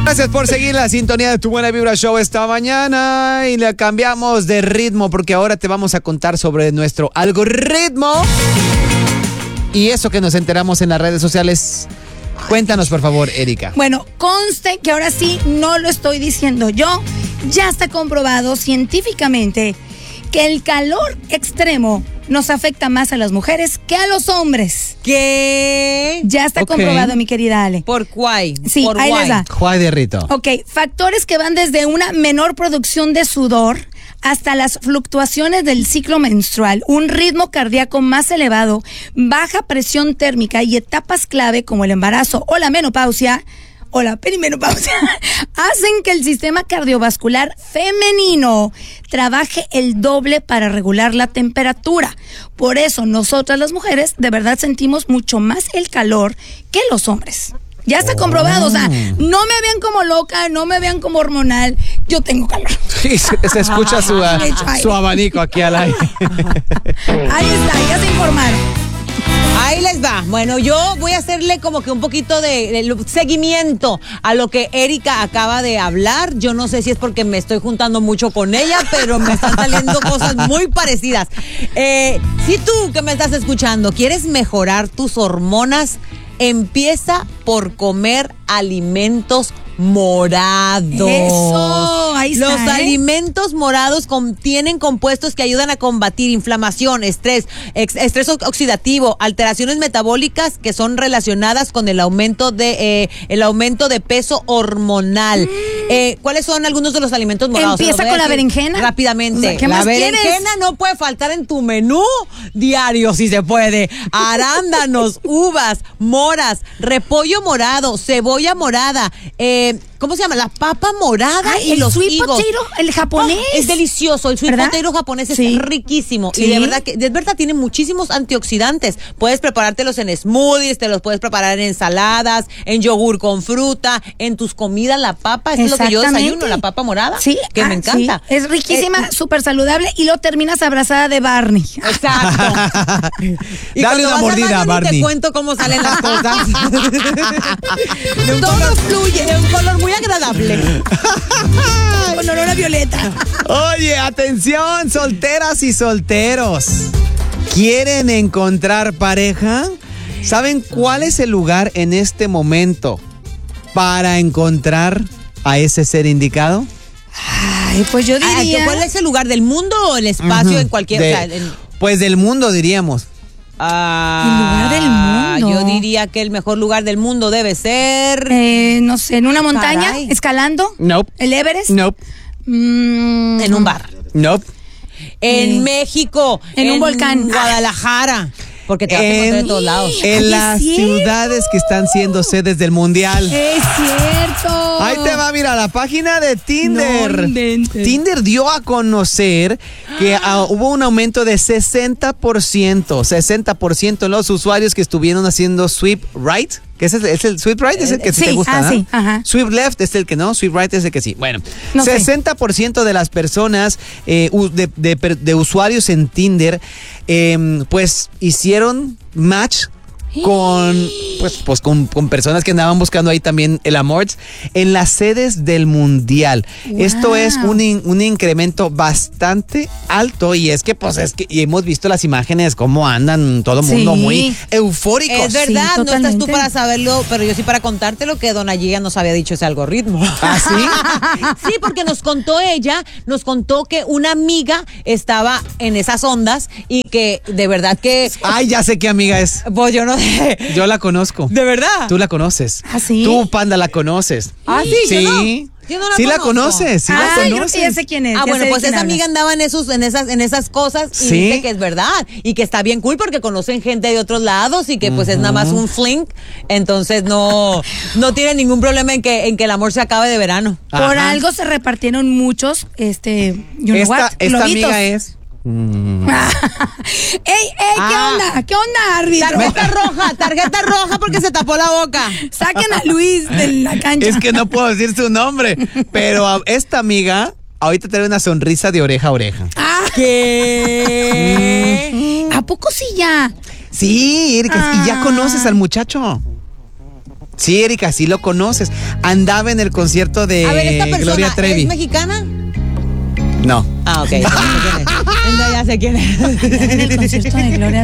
Gracias por seguir la sintonía de Tu Buena Vibra Show esta mañana y le cambiamos de ritmo porque ahora te vamos a contar sobre nuestro algoritmo y eso que nos enteramos en las redes sociales. Cuéntanos, por favor, Erika. Bueno, conste que ahora sí no lo estoy diciendo yo. Ya está comprobado científicamente que el calor extremo nos afecta más a las mujeres que a los hombres. ¿Qué? Ya está comprobado, mi querida Ale. ¿Por cuál? Sí, ¿Por ahí les va. Juay de Rito. Ok, factores que van desde una menor producción de sudor hasta las fluctuaciones del ciclo menstrual, un ritmo cardíaco más elevado, baja presión térmica y etapas clave como el embarazo o la menopausia o la perimenopausia hacen que el sistema cardiovascular femenino trabaje el doble para regular la temperatura. Por eso nosotras las mujeres de verdad sentimos mucho más el calor que los hombres. Ya está comprobado, o sea, no me vean como loca, no me vean como hormonal, yo tengo calor. Sí, se escucha su abanico aquí al aire. Ahí está, ya se informaron. Ahí les va. Bueno, yo voy a hacerle como que un poquito de seguimiento a lo que Erika acaba de hablar. Yo no sé si es porque me estoy juntando mucho con ella, pero me están saliendo cosas muy parecidas. Si tú que me estás escuchando quieres mejorar tus hormonas, empieza por comer alimentos morados. Eso, ahí está. Los alimentos morados contienen compuestos que ayudan a combatir inflamación, estrés oxidativo, alteraciones metabólicas que son relacionadas con el aumento de peso hormonal. ¿Cuáles son algunos de los alimentos morados? Empieza con la berenjena. Rápidamente. O sea, ¿qué la más berenjena quieres? no puede faltar en tu menú diario, si se puede. Arándanos, uvas, moras, repollo morado, cebolla morada, ¿cómo se llama? La papa morada y el los sweet higos. potato, el japonés. Es delicioso, el sweet ¿verdad? potato japonés es Sí. riquísimo. Sí. Y de verdad tiene muchísimos antioxidantes. Puedes preparártelos en smoothies, te los puedes preparar en ensaladas, en yogur con fruta, en tus comidas, la papa. Es lo que yo desayuno, la papa morada. Sí, que me encanta. Sí. Es riquísima, súper saludable y lo terminas abrazada de Barney. Exacto. Y dale una mordida a Barney. Te cuento cómo salen las cosas. Todo fluye. De un color muy agradable. Con olor a violeta. Oye, atención, solteras y solteros. ¿Quieren encontrar pareja? ¿Saben cuál es el lugar en este momento para encontrar a ese ser indicado? Ay, pues yo diría... ¿Cuál es el lugar del mundo o el espacio en cualquier... Pues del mundo, diríamos. El lugar del mundo. Yo diría que el mejor lugar del mundo debe ser... no sé, en una montaña, Caray. escalando. Nope. ¿El Everest? Nope. En un bar. Nope. En México. En un volcán. Guadalajara. Porque te vas a encontrar de todos lados. En las ¿es cierto? ciudades que están siendo sedes del mundial. Es cierto. Ahí te va, mira, la página de Tinder. No inventes. Tinder dio a conocer que hubo un aumento de 60% en los usuarios que estuvieron haciendo swipe right. ¿Qué es el swipe right? Es el que sí te gusta, ¿no? sí, ajá. Swipe left es el que no, swipe right es el que sí. Bueno, No sé. 60% de las personas de usuarios en Tinder, pues hicieron match con personas que andaban buscando ahí también el amor en las sedes del mundial. Wow. Esto es un incremento bastante alto y es que y hemos visto las imágenes cómo andan todo el mundo Sí. muy eufóricos. Es verdad, Sí, no estás tú totalmente. para saberlo, pero yo sí para contártelo que Dona Giga nos había dicho ese algoritmo. ¿Ah, sí? Sí, porque nos contó que una amiga estaba en esas ondas y que de verdad que... Ay, ya sé qué amiga es. Pues yo no sé. Yo la conozco. ¿De verdad? Tú la conoces. ¿Ah, sí? Tú, Panda, la conoces. Ah, sí, Sí. Yo no la sí la conozco. conoces, sí la Yo creo conoces. que ya sé quién es. Ah, ya bueno, sé de pues quién esa hablas. amiga andaba en esas cosas y Sí. dice que es verdad y que está bien cool porque conocen gente de otros lados y que pues es nada más un fling, entonces no tiene ningún problema en que el amor se acabe de verano. Por Ajá. algo se repartieron muchos, Esta globitos. amiga es... ¡Ey, qué onda! ¿Qué onda, árbitro? Tarjeta roja porque se tapó la boca. Saquen a Luis de la cancha. Es que no puedo decir su nombre, pero esta amiga ahorita trae una sonrisa de oreja a oreja. ¿Qué? ¿A poco sí ya? Sí, Erika, y ya conoces al muchacho. Sí, Erika, sí lo conoces. Andaba en el concierto de A ver, esta persona Gloria Trevi. ¿es mexicana? No. Ah, ok. Ya sé quién es. En el concierto de Gloria